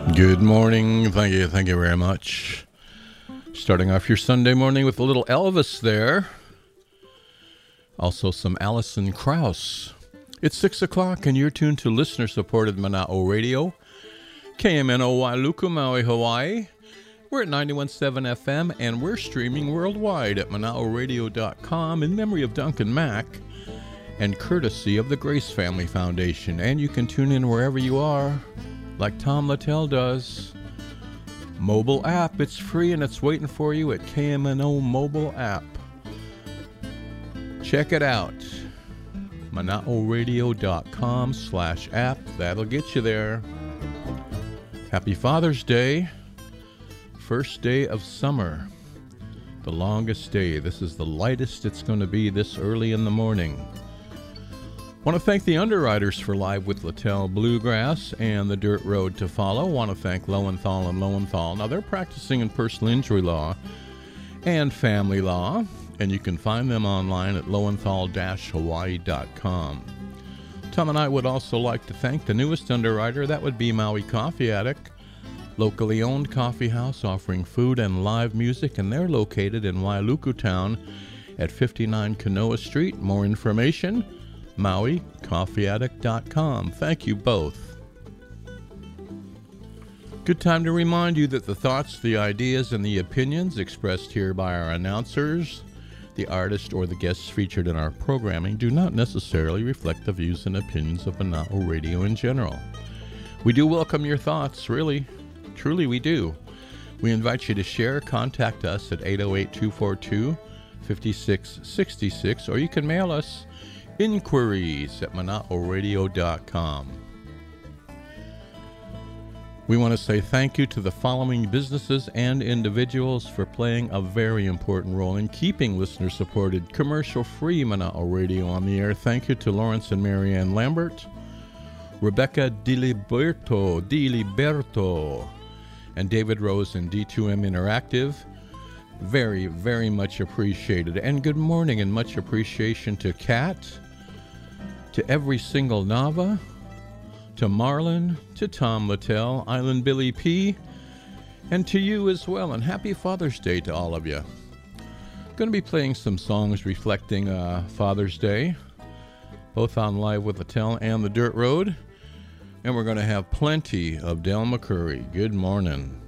Good morning. Thank you very much. Starting off your Sunday morning with a little Elvis there. Also some Alison Krauss. It's 6 o'clock and you're tuned to listener-supported Mana'o Radio, KMNO Wailuku, Maui, Hawaii. We're at 91.7 FM and we're streaming worldwide at Mana'oRadio.com in memory of Duncan Mack and courtesy of the Grace Family Foundation. And you can tune in wherever you are, like Tom Littell does. Mobile app, it's free and it's waiting for you at KMNO mobile app. Check it out. Mana'oRadio.com/app. That'll get you there. Happy Father's Day. First day of summer. The longest day. This is the lightest it's going to be this early in the morning. Want to thank the underwriters for Live with Littell Bluegrass and the Dirt Road to Follow. Want to thank Lowenthal and Lowenthal. Now, they're practicing in personal injury law and family law, and you can find them online at lowenthal-hawaii.com. Tom and I would also like to thank the newest underwriter. That would be Maui Coffee Attic, locally owned coffee house offering food and live music, and they're located in Wailuku Town at 59 Kanoa Street. More information, MauiCoffeeAddict.com. Thank you both. Good time to remind you that the thoughts, the ideas, and the opinions expressed here by our announcers, the artist, or the guests featured in our programming do not necessarily reflect the views and opinions of Mana'o Radio in general. We do welcome your thoughts, really. Truly we do. We invite you to share. Contact us at 808-242-5666, or you can mail us inquiries at Mana'oRadio.com. We want to say thank you to the following businesses and individuals for playing a very important role in keeping listener-supported, commercial-free Mana'o Radio on the air. Thank you to Lawrence and Marianne Lambert, Rebecca DiLiberto, and David Rose and D2M Interactive. Very, very much appreciated. And good morning and much appreciation to Kat, to every single Nava, to Marlon, to Tom Littell, Island Billy P., and to you as well. And happy Father's Day to all of you. Going to be playing some songs reflecting Father's Day, both on Live with Littell and the Dirt Road. And we're going to have plenty of Del McCoury. Good morning.